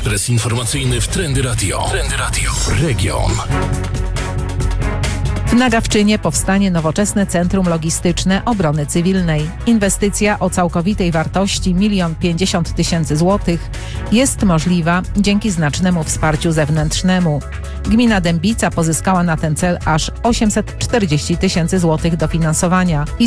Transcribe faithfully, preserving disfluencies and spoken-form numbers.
Ekspres informacyjny w Trendy Radio. Trendy Radio. Region. W Nagawczynie powstanie nowoczesne Centrum Logistyczne Obrony Cywilnej. Inwestycja o całkowitej wartości milion pięćdziesiąt tysięcy złotych jest możliwa dzięki znacznemu wsparciu zewnętrznemu. Gmina Dębica pozyskała na ten cel aż osiemset czterdzieści tysięcy złotych dofinansowania i